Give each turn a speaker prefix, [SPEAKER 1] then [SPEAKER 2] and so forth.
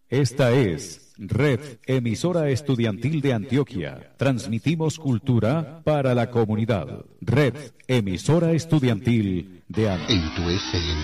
[SPEAKER 1] Esta es Red Emisora Estudiantil de Antioquia. Transmitimos cultura para la comunidad. Red Emisora Estudiantil de Antioquia.
[SPEAKER 2] En tu FM